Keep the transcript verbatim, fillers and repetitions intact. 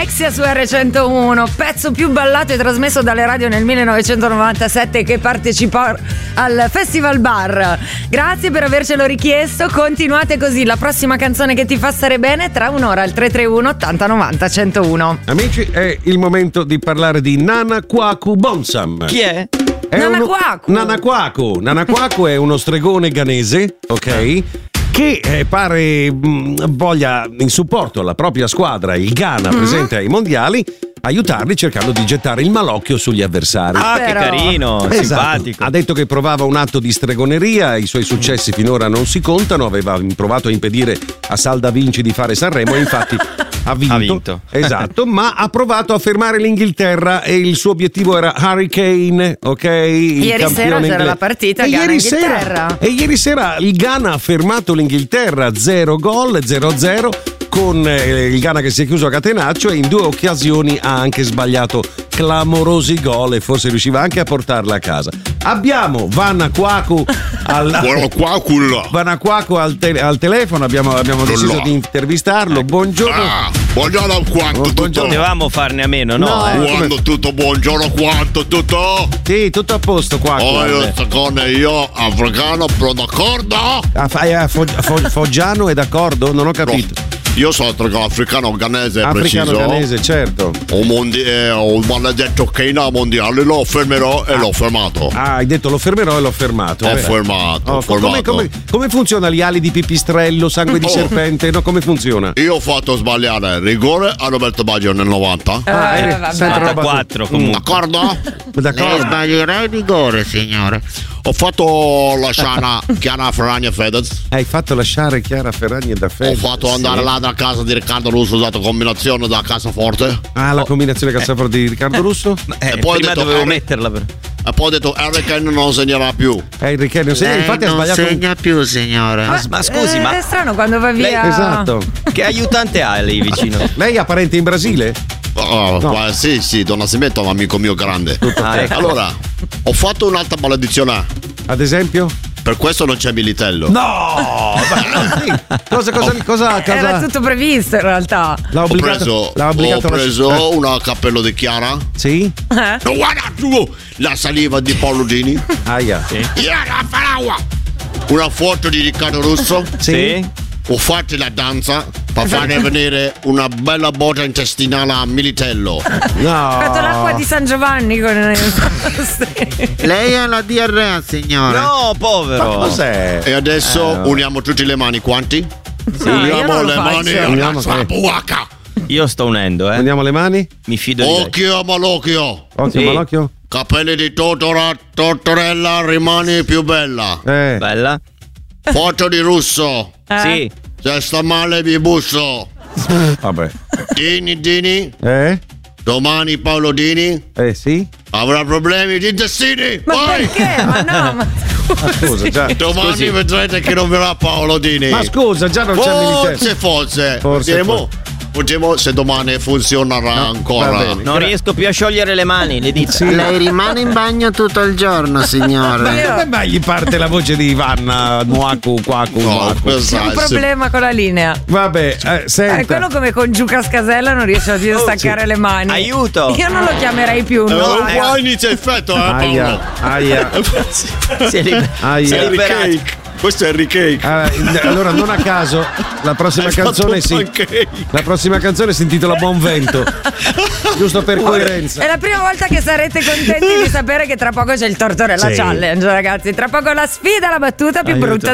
Alexia su erre centouno, pezzo più ballato e trasmesso dalle radio nel millenovecentonovantasette, che partecipò al Festival Bar. Grazie per avercelo richiesto, continuate così. La prossima canzone che ti fa stare bene tra un'ora al tre tre uno ottanta novanta centouno. Amici, è il momento di parlare di Nana Kwaku Bonsam. Chi è? È Nana uno... Kwaku. Nana Kwaku. Nana Kwaku è uno stregone ghanese, ok? Che eh, pare mh, voglia, in supporto alla propria squadra, il Ghana, mm-hmm. presente ai mondiali, aiutarli cercando di gettare il malocchio sugli avversari. Ah, Però... che carino, esatto. simpatico. Ha detto che provava un atto di stregoneria, i suoi successi finora non si contano, aveva provato a impedire a Salda Vinci di fare Sanremo e infatti ha vinto. Ha vinto. Esatto, ma ha provato a fermare l'Inghilterra e il suo obiettivo era Harry Kane, ok? Ieri sera c'era la partita Ghana-Inghilterra. E ieri sera il Ghana ha fermato l'Inghilterra, zero gol, zero zero, con eh, il Ghana che si è chiuso a catenaccio e in due occasioni ha anche sbagliato clamorosi gol e forse riusciva anche a portarla a casa. Abbiamo Vanna Kwaku al, Vanna Kwaku al, te- al telefono, abbiamo, abbiamo deciso di intervistarlo. Buongiorno. Ah, buongiorno quanto Oh, buongiorno. Potevamo farne a meno, no? No, eh? Quando tutto buongiorno quanto tutto. Sì, tutto a posto Kwaku. Oh, io con io africano, però d'accordo? Ah, fai a Fo- Fo- Foggiano è d'accordo? Non ho capito. Io sono africano ghanese, Africano preciso. ghanese, certo. Un, mondi- eh, un maledetto Kane mondiale lo fermerò e l'ho fermato. Ah, hai detto lo fermerò e l'ho fermato. Ho eh. fermato, Oh, ho fermato. come, come, come funziona gli ali di pipistrello, sangue di Oh. serpente? No, come funziona? Io ho fatto sbagliare rigore a Roberto Baggio nel novanta. Ah, Eh, eh, vabbè. sempre roba- novantaquattro comunque. D'accordo? D'accordo. sbaglierei rigore, signore. Ho fatto la scena Chiara Ferragni e Fedez. Hai fatto lasciare Chiara Ferragni da Ho Fedez. fatto andare là da casa di Riccardo Russo, ho usato combinazione da cassaforte. Ah, la combinazione cassaforte di Riccardo Russo? Eh, E poi ho prima detto, dovevo Harry- metterla però. E poi ho detto Harry Kane non segnerà più. Eh, il Riccardo non segna, infatti ha sbagliato. segna più, signore. Ma, ma scusi, Eh, ma è strano quando va via. Lei- Esatto. che aiutante ha lì vicino? Lei ha parenti in Brasile? Oh, No. ma sì, sì, Don Nascimento è un amico mio grande. Ah, ecco. Allora, ho fatto un'altra maledizione. Ad esempio? Per questo non c'è Militello. No! Sì. Cosa, cosa, cosa, cosa? Era tutto previsto in realtà. L'ha Ho obbligato, preso, l'ha ho obbligato a preso lasciare- una cappello di Chiara. Eh? Sì? Eh? No, guarda tu, la saliva di Paolo Dini. Aia. Chiara Faragua. Una foto di Riccardo Russo. Sì? Ho fatto la danza per farne venire una bella botta intestinale a Militello. Ho fatto l'acqua No. di San Giovanni con Lei ha la diarrea, signore. No, povero. Ma cos'è? E adesso Eh, uniamo tutte le mani, quanti? No, io uniamo non lo le mani faccio. alla Uniamo, sì. sapuaca. Io sto unendo, eh. Andiamo le mani? Mi fido di lei. Occhio malocchio. Occhio, Sì. malocchio. Capelli di Totora, Tortorella, rimani più bella. Eh. Bella? Foto di Russo. Eh? Sì. Se sta male vi busso. Vabbè. Dini, Dini. Eh? Domani Paolo Dini Eh sì? avrà problemi di intestini. Ma Poi perché? Ma no, ma Ma scusa, già. domani Scusi. vedrete che non verrà Paolo Dini. Ma scusa, già non c'è militare. Forse, forse. Forse, Vediamo. Vediamo se domani funzionerà va ancora. bene. Non riesco più a sciogliere le mani, le dita. Sì. Lei rimane in bagno tutto il giorno, signore. Come mai gli parte la voce di Ivanna Nuaku, Quaku, No, Nuaku? questo c'è un è- problema con la linea. Vabbè, eh, Eh, senta. quello come con Giuca Scasella non riesce a dire Oh, staccare sì. le mani. Aiuto. Io non lo chiamerei più, Eh, no. un po' inizia effetto, eh, Aia, Paolo. aia, Si è, liber- aia. si è Harry liberato. Cake. Questo è Harry Cake. Ah, allora non a caso la prossima Hai fatto canzone un si pancake. la prossima canzone si intitola Buon Vento. Giusto per È coerenza. la prima volta che sarete contenti di sapere che tra poco c'è il Tortorella Sì. Challenge, ragazzi. Tra poco la sfida, la battuta più Aiuto. brutta